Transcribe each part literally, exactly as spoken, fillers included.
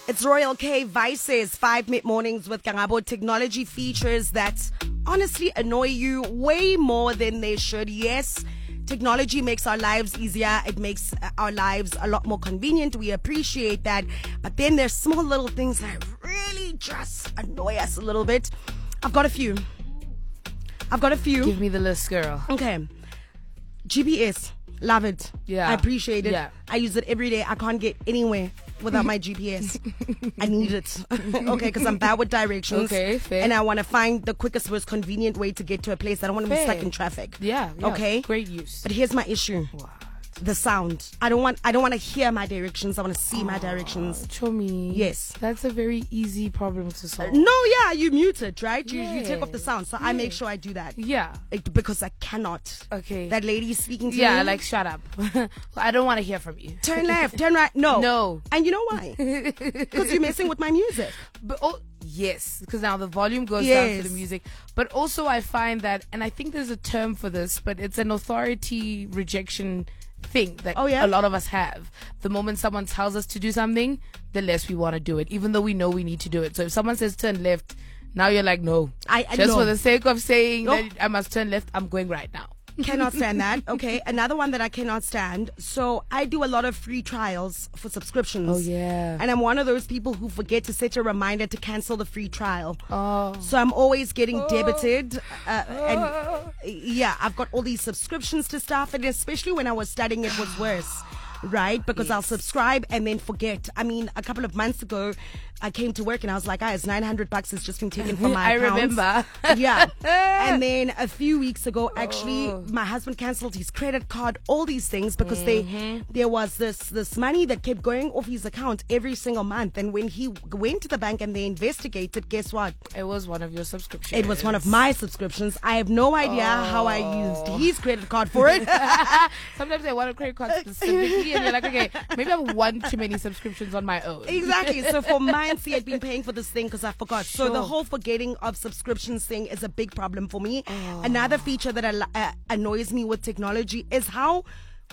It's Royal K Vices, five mid-mornings with Kangabo. Technology features that honestly annoy you way more than they should. Yes, technology makes our lives easier. It makes our lives a lot more convenient. We appreciate that. But then there's small little things that really just annoy us a little bit. I've got a few. I've got a few. Give me the list, girl. Okay. G P S. Love it. Yeah. I appreciate it. Yeah. I use it every day. I can't get anywhere without my G P S. I need it. Okay, because I'm bad with directions. Okay, fair. And I want to find the quickest, most convenient way to get to a place. I don't want to be stuck in traffic. Yeah, yeah. Okay. Great use. But here's my issue. What? The sound. I don't want I don't want to hear my directions. I want to see my directions. Chomi. Yes. That's a very easy problem to solve. No, yeah, you mute it, right? You, you take off the Yeah. sound. So I make sure I do that. Yeah. It, because I cannot. Okay. That lady speaking to yeah, me. like shut up. I don't want to hear from you. Turn left, turn right. No. No. And you know why? Because you're messing with my music. But oh, yes, because now the volume goes Yes. down to the music. But also I find that, and I think there's a term for this, but it's an authority rejection thing that Oh, yeah? a lot of us have. The moment someone tells us to do something, the less we want to do it, even though we know we need to do it. So if someone says turn left, now you're like, no. I- I Just know. for the sake of saying Nope. that I must turn left, I'm going right now. Cannot stand that. Okay. Another one that I cannot stand. So I do a lot of free trials for subscriptions. Oh, yeah. And I'm one of those people who forget to set a reminder to cancel the free trial. Oh. So I'm always getting debited. Uh, and yeah, I've got all these subscriptions to stuff. And especially when I was studying, it was worse. Right? Because I'll subscribe and then forget. I mean, a couple of months ago, I came to work and I was like, guys, nine hundred bucks has just been taken from my I account. remember. Yeah. And then a few weeks ago, actually, Oh. my husband canceled his credit card, all these things, because Mm-hmm. they there was this this money that kept going off his account every single month. And when he went to the bank and they investigated, guess what? It was one of your subscriptions. It was one of my subscriptions. I have no idea how I used Oh. his credit card for it. Sometimes I want a credit card specifically, and you're like, okay, maybe I have one too many subscriptions on my own. Exactly. So for mine, see, I'd been paying for this thing because I forgot. So the Sure. whole forgetting of subscriptions thing is a big problem for me. Another feature that al- uh, annoys me with technology is how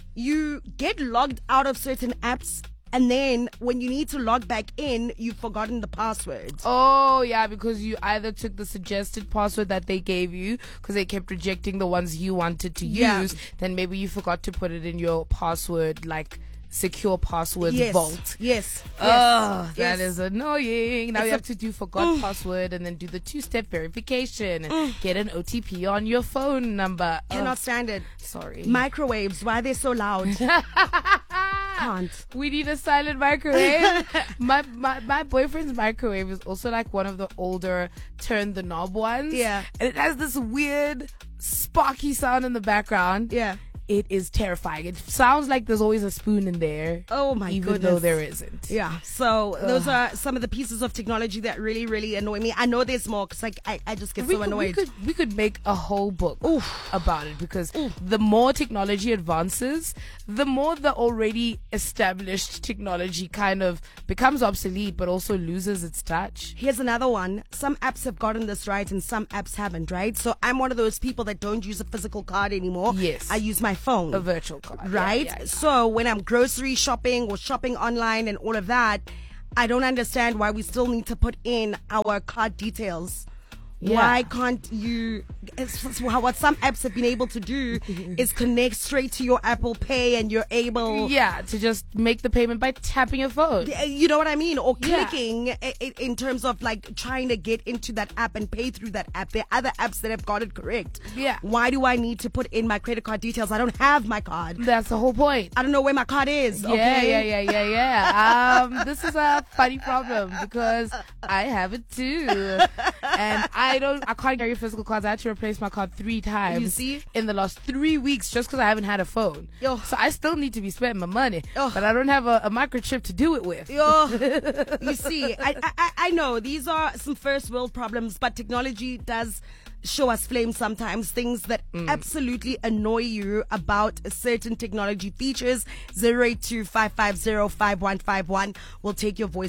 you get logged out of certain apps, and then when you need to log back in, you've forgotten the password. Oh, yeah, because you either took the suggested password that they gave you because they kept rejecting the ones you wanted to Yeah. use. Then maybe you forgot to put it in your password, like secure password Yes. vault. Yes. Oh, Yes. that is annoying. Now It's you a- have to do forgot password and then do the two-step verification and get an O T P on your phone number. Cannot Ugh, stand it. sorry. Microwaves, why are they so loud? Can't. We need a silent microwave. my, my my boyfriend's microwave is also like one of the older turn the knob ones. Yeah. And it has this weird sparky sound in the background. Yeah. It is terrifying. It sounds like there's always a spoon in there. Oh my even goodness. though there isn't. Yeah, so those are some of the pieces of technology that really, really annoy me. I know there's more because like I, I just get We so could, we annoyed. could we could make a whole book Oof. about it because Oof. the more technology advances, the more the already established technology kind of becomes obsolete, but also loses its touch. Here's another one. Some apps have gotten this right and some apps haven't, right? So I'm one of those people that don't use a physical card anymore. Yes. I use my phone. A virtual card, yeah, Right? yeah, yeah. So when I'm grocery shopping or shopping online and all of that, I don't understand why we still need to put in our card details. Yeah. Why can't you? It's, it's how- what some apps have been able to do is connect straight to your Apple Pay, and you're able, Yeah, to just make the payment by tapping your phone. you know what I mean, or Yeah. clicking i- i- in terms of like trying to get into that app and pay through that app. There are other apps that have got it correct. Yeah. Why do I need to put in my credit card details? I don't have my card. That's the whole point. I don't know where my card is. Yeah, Okay. yeah, yeah, yeah, yeah. Um, this is a funny problem because I have it too, and I don't. I can't carry physical cards. I had to replace my card three times. You see? in the last three weeks just because I haven't had a phone. Yo. So I still need to be spending my money, Yo. but I don't have a, a microchip to do it with. Yo, you see, I, I I know these are some first world problems, but technology does show us flames sometimes. Things that absolutely annoy you about certain technology features. Zero eight two five five zero five one five one. We'll take your voice.